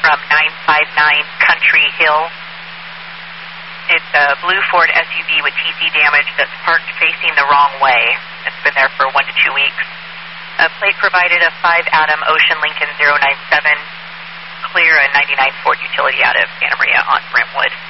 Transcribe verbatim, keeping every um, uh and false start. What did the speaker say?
from nine five nine Country Hill. It's a blue Ford S U V with T C damage that's parked facing the wrong way. It's been there for one to two weeks. A plate provided a five Adam Ocean Lincoln zero nine seven, clear a ninety-nine Ford utility out of Santa Maria on Brentwood.